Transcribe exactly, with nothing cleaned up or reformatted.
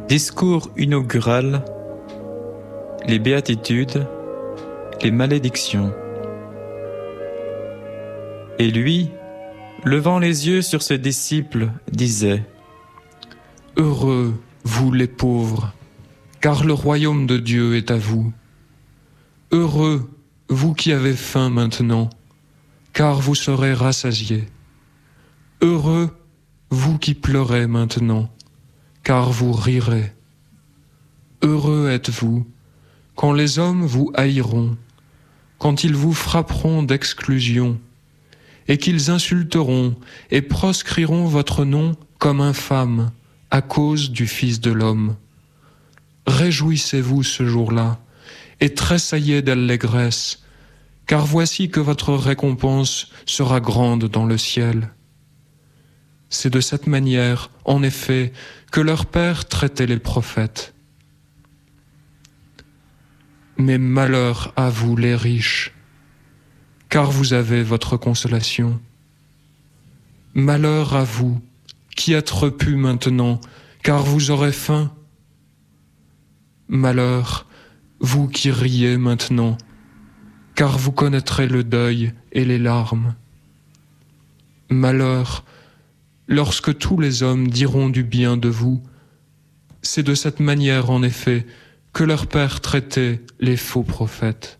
Discours inaugural, les béatitudes, les malédictions. Et lui, levant les yeux sur ses disciples, disait : Heureux, vous les pauvres, car le royaume de Dieu est à vous. Heureux, vous qui avez faim maintenant, car vous serez rassasiés. Heureux, vous qui pleurez maintenant, car vous rirez. Heureux êtes-vous, quand les hommes vous haïront, quand ils vous frapperont d'exclusion, et qu'ils insulteront et proscriront votre nom comme infâme à cause du Fils de l'homme. Réjouissez-vous ce jour-là, et tressaillez d'allégresse, car voici que votre récompense sera grande dans le ciel. C'est de cette manière, en effet, que leur père traitait les prophètes. Mais malheur à vous les riches, car vous avez votre consolation. Malheur à vous, qui êtes repus maintenant, car vous aurez faim. Malheur, vous qui riez maintenant, car vous connaîtrez le deuil et les larmes. Malheur, lorsque tous les hommes diront du bien de vous, c'est de cette manière en effet que leur père traitait les faux prophètes.